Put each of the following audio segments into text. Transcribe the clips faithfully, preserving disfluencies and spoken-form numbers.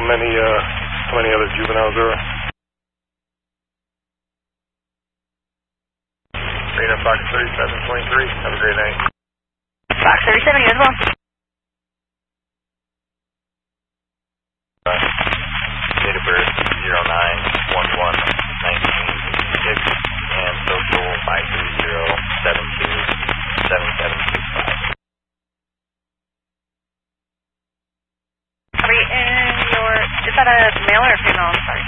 many, uh, how many other juveniles there are? Reno Fox thirty-seven twenty-three, have a great night. Fox thirty-seven, you as well. Date of birth zero nine one one nineteen sixty-six and social five three zero seven two seven seven six five. Are we in your, is that a male or a female? I'm sorry.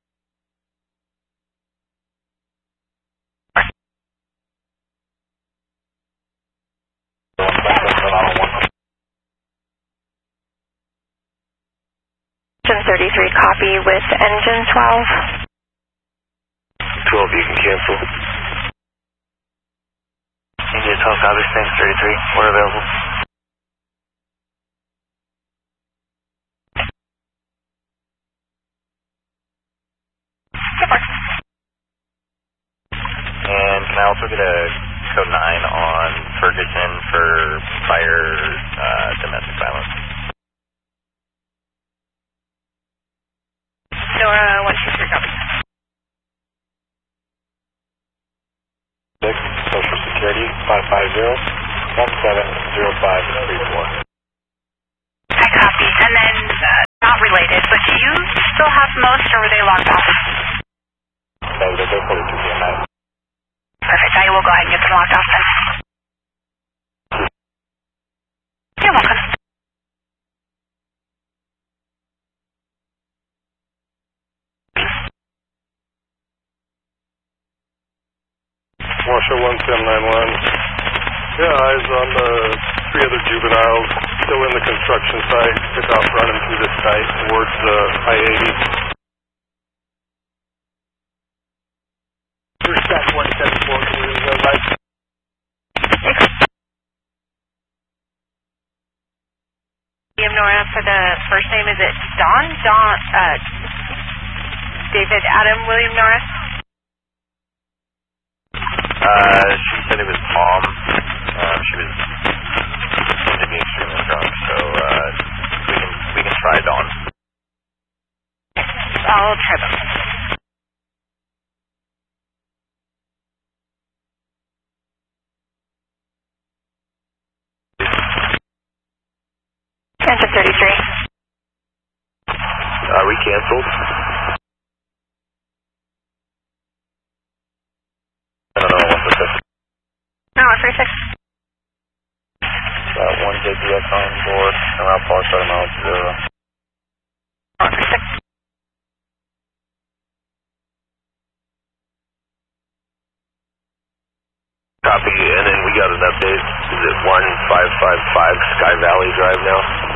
Engine thirty-three, copy with engine twelve. twelve, you can cancel. India twelve, copy, Stanks thirty-three, we're available. And can I also get a code nine on Ferguson for fire uh, domestic violence? Nora, one two three, copy. Six, Social Security, five five zero one seven zero five three four. I copy. And then, uh, not related, but do you still have most, or were they logged off? No, they're both for the two P M night. Perfect. I will go ahead and get them logged off then. You're welcome. Washoe one seven nine one. Yeah, eyes on the three other juveniles still in the construction site, just out running through this site towards the I eighty. Respect one seven four, can we go right? William Nora, for the first name, is it Don? Don, uh, David Adam William Nora? Uh, she said it was Tom. Um, she was seemed to be extremely drunk, so uh, we can we can try Dawn. I'll try them. Engine thirty-three. Are we canceled? I don't know, one for six. No, one three six. Got one J P S on board, around far side of mile zero. one three six. Copy, and then we got an update. Is it one five five five Sky Valley Drive now?